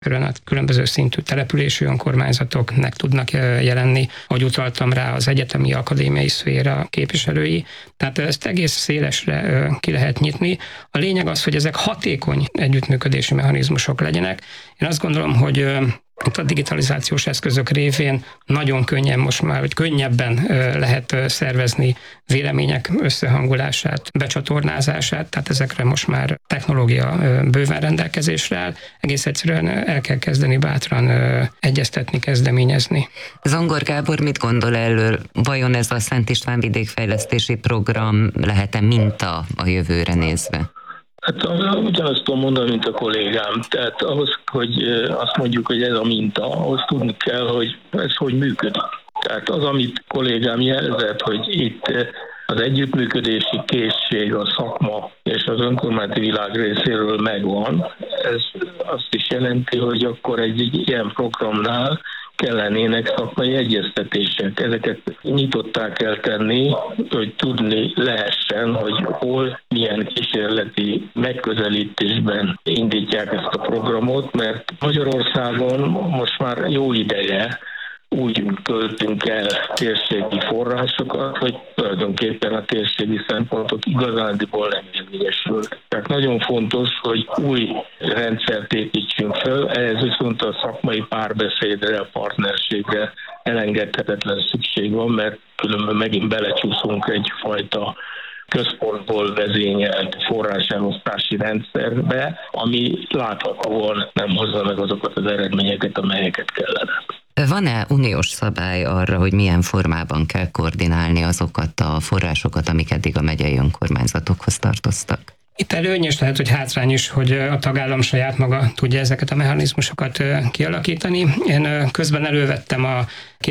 különböző szintű települési önkormányzatoknak tudnak jelenni, ahogy utaltam rá, az egyetemi akadémiai szféra képviselői. Tehát ezt egész szélesre ki lehet nyitni. A lényeg az, hogy ezek hatékony együttműködési mechanizmusok legyenek. Én azt gondolom, hogy itt a digitalizációs eszközök révén nagyon könnyen most már, hogy könnyebben lehet szervezni vélemények összehangolását, becsatornázását, tehát ezekre most már technológia bőven rendelkezésre áll. Egész egyszerűen el kell kezdeni bátran egyeztetni, kezdeményezni. Zongor Gábor mit gondol erről? Vajon ez a Szent István vidékfejlesztési program lehet-e minta a jövőre nézve? Hát ugyanazt tudom mondani, mint a kollégám. Tehát ahhoz, hogy azt mondjuk, hogy ez a minta, ahhoz tudni kell, hogy ez hogy működik. Tehát az, amit kollégám jelzett, hogy itt az együttműködési készség, a szakma és az önkormányzati világ részéről megvan, ez azt is jelenti, hogy akkor egy ilyen programnál kellenének szakmai egyeztetések. Ezeket nyitottá kell tenni, hogy tudni lehessen, hogy hol, milyen kísérleti megközelítésben indítják ezt a programot, mert Magyarországon most már jó ideje úgy költünk el térségi forrásokat, hogy tulajdonképpen a térségi szempontok igazándiból nem érvényesülnek. Tehát nagyon fontos, hogy új rendszert építsünk fel, ehhez viszont a szakmai párbeszédre, a partnerségre elengedhetetlen szükség van, mert különben megint belecsúszunk egyfajta központból vezényelt forráselosztási rendszerbe, ami láthatóan nem hozza meg azokat az eredményeket, amelyeket kellene. Van-e uniós szabály arra, hogy milyen formában kell koordinálni azokat a forrásokat, amik eddig a megyei önkormányzatokhoz tartoztak? Itt előny is lehet, hogy hátrány is, hogy a tagállam saját maga tudja ezeket a mechanizmusokat kialakítani. Én közben elővettem a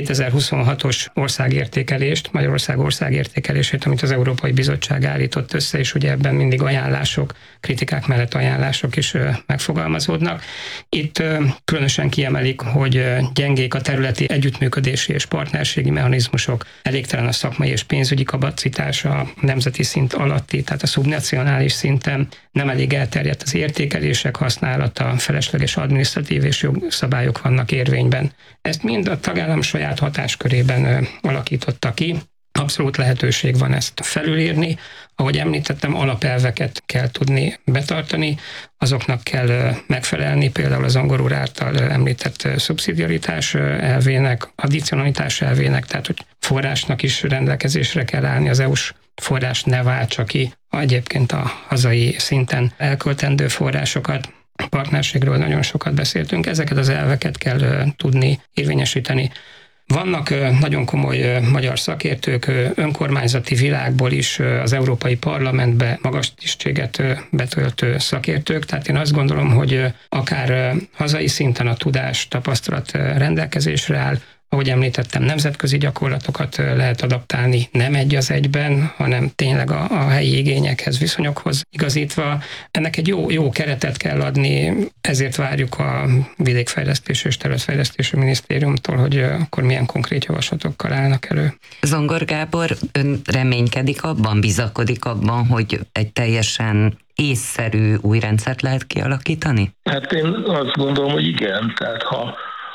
2026-os országértékelést, Magyarország országértékelését, amit az Európai Bizottság állított össze, és ugye ebben mindig ajánlások, kritikák mellett ajánlások is megfogalmazódnak. Itt különösen kiemelik, hogy gyengék a területi együttműködési és partnerségi mechanizmusok, elégtelen a szakmai és pénzügyi kapacitás a nemzeti szint alatti, tehát a szubnacionális szinten, nem elég elterjedt az értékelések használata, felesleges adminisztratív és jogszabályok vannak érvényben. Ezt mind a tagállam saját hatáskörében alakította ki. Abszolút lehetőség van ezt felülírni. Ahogy említettem, alapelveket kell tudni betartani, azoknak kell megfelelni, például az Zongor úr által említett szubszidiaritás elvének, addicionalitás elvének, tehát hogy forrásnak is rendelkezésre kell állni, az EU-s forrás ne váltsa ki egyébként a hazai szinten elköltendő forrásokat. A partnerségről nagyon sokat beszéltünk, ezeket az elveket kell tudni érvényesíteni. Vannak nagyon komoly magyar szakértők, önkormányzati világból is az Európai Parlamentbe magas tisztséget betöltő szakértők, tehát én azt gondolom, hogy akár hazai szinten a tudás, tapasztalat rendelkezésre áll, ahogy említettem, nemzetközi gyakorlatokat lehet adaptálni, nem egy az egyben, hanem tényleg a helyi igényekhez, viszonyokhoz igazítva. Ennek egy jó keretet kell adni, ezért várjuk a Vidékfejlesztési és Területfejlesztési Minisztériumtól, hogy akkor milyen konkrét javaslatokkal állnak elő. Zongor Gábor, ön reménykedik abban, bizakodik abban, hogy egy teljesen észszerű új rendszert lehet kialakítani? Hát én azt gondolom, hogy igen. Tehát ha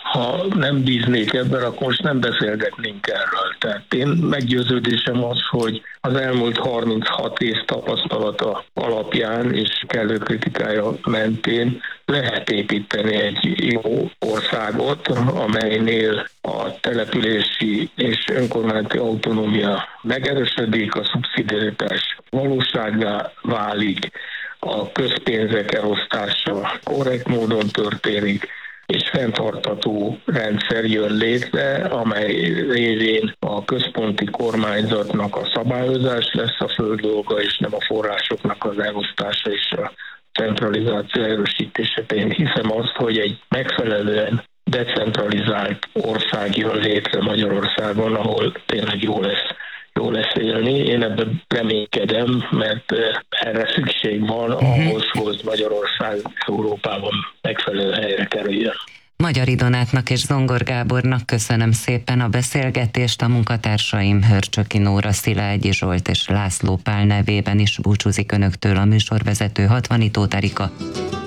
nem bíznék ebben, akkor most nem beszélgetnénk erről. Tehát én meggyőződésem az, hogy az elmúlt 36 év tapasztalata alapján és kellő kritikája mentén lehet építeni egy jó országot, amelynél a települési és önkormányzati autonómia megerősödik, a szubszidiaritás valósággá válik, a közpénzek elosztása korrekt módon történik, és fenntartható rendszer jön létre, amely révén a központi kormányzatnak a szabályozás lesz a fő dolga, és nem a forrásoknak az elosztása és a centralizáció erősítése. Én hiszem azt, hogy egy megfelelően decentralizált ország jön létre Magyarországon, ahol tényleg jó lesz élni. Én ebben reménykedem, mert erre szükség van ahhoz, hogy Magyarország Európában megfelelő helyre kerüljön. Magyari Donátnak és Zongor Gábornak köszönöm szépen a beszélgetést, a munkatársaim Hörcsöki Nóra, Szilágyi Zsolt és László Pál nevében is búcsúzik önöktől a műsorvezető Hatvani Tóth Erika.